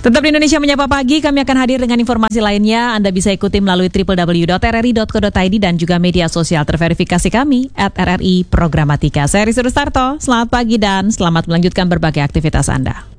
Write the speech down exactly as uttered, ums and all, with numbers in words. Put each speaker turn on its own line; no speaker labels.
Tetap di Indonesia Menyapa Pagi, kami akan hadir dengan informasi lainnya. Anda bisa ikuti melalui w w w dot r r i dot co dot i d dan juga media sosial terverifikasi kami at R R I Programatika. Saya Risi Rustarto, selamat pagi dan selamat melanjutkan berbagai aktivitas Anda.